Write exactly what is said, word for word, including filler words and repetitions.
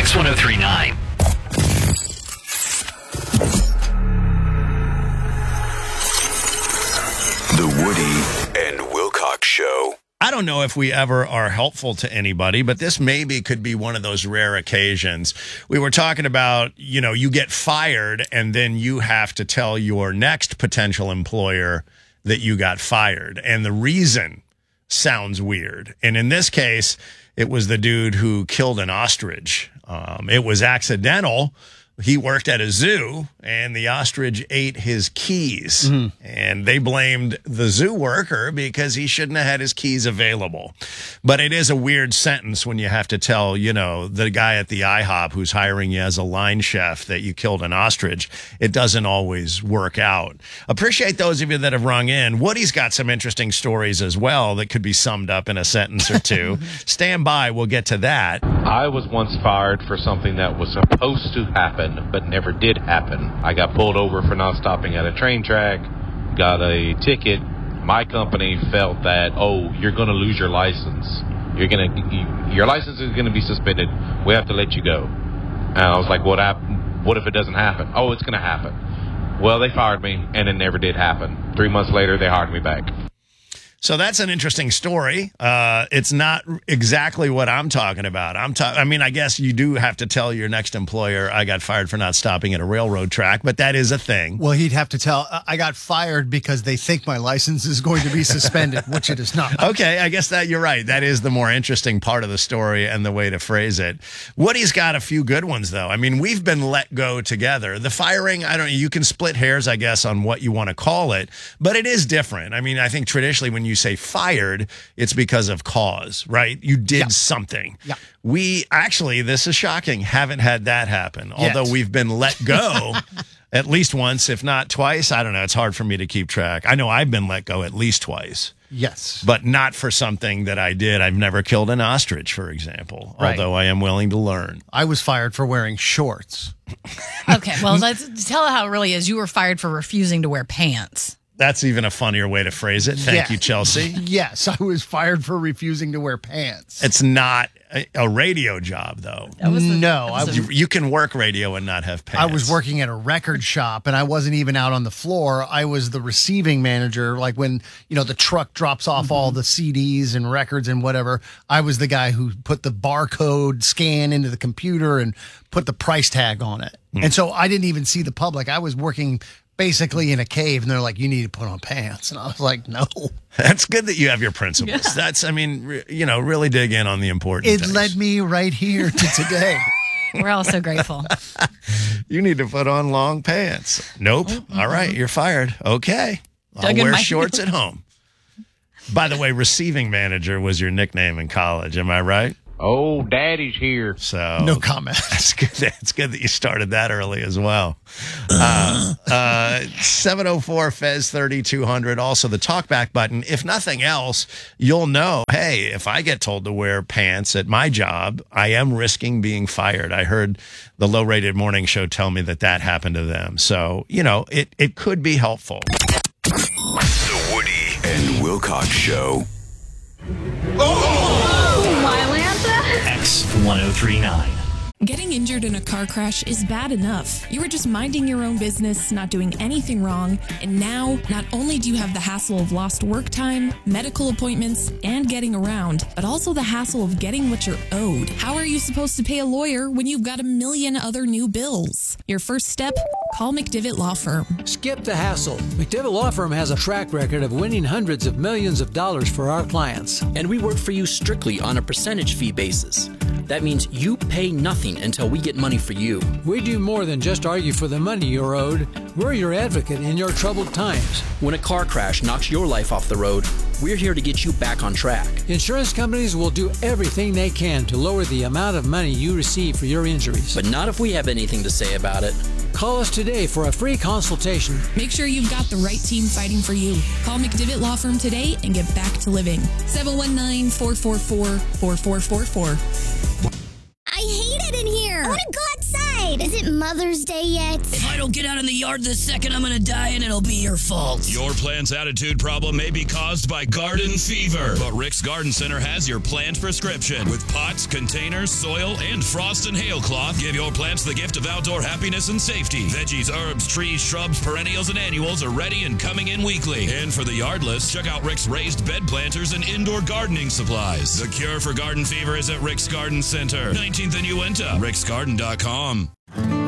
X one oh three point nine. The Woody and Wilcox Show. I don't know if we ever are helpful to anybody, but this maybe could be one of those rare occasions. We were talking about, you know, you get fired and then you have to tell your next potential employer that you got fired. And the reason sounds weird. And in this case, it was the dude who killed an ostrich. Um, it was accidental. He worked at a zoo, and the ostrich ate his keys. Mm-hmm. And they blamed the zoo worker because he shouldn't have had his keys available. But it is a weird sentence when you have to tell, you know, the guy at the IHOP who's hiring you as a line chef that you killed an ostrich. It doesn't always work out. Appreciate those of you that have rung in. Woody's got some interesting stories as well that could be summed up in a sentence or two. Stand by. We'll get to that. I was once fired for something that was supposed to happen but never did happen. I got pulled over for not stopping at a train track, got a ticket. My company felt that, oh, you're going to lose your license. You're going to, your license is going to be suspended. We have to let you go. And I was like, what hap- What if it doesn't happen? Oh, it's going to happen. Well, they fired me, and it never did happen. Three months later, they hired me back. So that's an interesting story. Uh, it's not exactly what I'm talking about. I'm ta- I mean, I guess you do have to tell your next employer, I got fired for not stopping at a railroad track, but that is a thing. Well, he'd have to tell, I got fired because they think my license is going to be suspended, which it is not. Okay, I guess that you're right. That is the more interesting part of the story and the way to phrase it. Woody's got a few good ones, though. I mean, we've been let go together. The firing, I don't know, you can split hairs, I guess, on what you want to call it, but it is different. I mean, I think traditionally when you You say fired, it's because of cause, right? You did yeah. something. Yeah. We actually, this is shocking, haven't had that happen. Yet. Although we've been let go at least once, if not twice. I don't know. It's hard for me to keep track. I know I've been let go at least twice. Yes. But not for something that I did. I've never killed an ostrich, for example, right. although I am willing to learn. I was fired for wearing shorts. Okay, well, let's tell how it really is. You were fired for refusing to wear pants. That's even a funnier way to phrase it. Thank yeah. you, Chelsea. Yes, I was fired for refusing to wear pants. It's not a, a radio job, though. That was the, no. That was I, you, you can work radio and not have pants. I was working at a record shop, and I wasn't even out on the floor. I was the receiving manager. Like when, you know, the truck drops off mm-hmm. all the C Ds and records and whatever, I was the guy who put the barcode scan into the computer and put the price tag on it. Mm. And so I didn't even see the public. I was working basically in a cave, and they're like, you need to put on pants. And I was like, no. That's good that you have your principles. Yeah. That's, I mean, re- you know, really dig in on the important It things. led me right here to today. We're all so grateful. You need to put on long pants. Nope. Mm-hmm. All right, you're fired. Okay. I'll Doug wear my- shorts at home. By the way, receiving manager was your nickname in college. Am I right? Oh, Daddy's here. So no comment. That's good. That's good that you started that early as well. Uh, uh, seven oh four Fez thirty-two hundred. Also the talkback button. If nothing else, you'll know, hey, if I get told to wear pants at my job, I am risking being fired. I heard the Low Rated Morning Show tell me that that happened to them. So, you know, it, it could be helpful. The Woody and Wilcox Show. X one oh three point nine. Getting injured in a car crash is bad enough. You were just minding your own business, not doing anything wrong, and now not only do you have the hassle of lost work time, medical appointments, and getting around, but also the hassle of getting what you're owed. How are you supposed to pay a lawyer when you've got a million other new bills? Your first step? Call McDivitt Law Firm. Skip the hassle. McDivitt Law Firm has a track record of winning hundreds of millions of dollars for our clients. And we work for you strictly on a percentage fee basis. That means you pay nothing until we get money for you. We do more than just argue for the money you're owed. We're your advocate in your troubled times. When a car crash knocks your life off the road, we're here to get you back on track. Insurance companies will do everything they can to lower the amount of money you receive for your injuries. But not if we have anything to say about it. Call us today for a free consultation. Make sure you've got the right team fighting for you. Call McDivitt Law Firm today and get back to living. seven one nine, four four four, four four four four. I hate it in here. I want to go outside. Wait, is it Mother's Day yet? If I don't get out in the yard this second, I'm gonna die and it'll be your fault. Your plant's attitude problem may be caused by garden fever, but Rick's Garden Center has your plant prescription. With pots, containers, soil, and frost and hail cloth, give your plants the gift of outdoor happiness and safety. Veggies, herbs, trees, shrubs, perennials, and annuals are ready and coming in weekly. And for the yardless, check out Rick's raised bed planters and indoor gardening supplies. The cure for garden fever is at Rick's Garden Center, nineteenth and Uinta, ricksgarden dot com.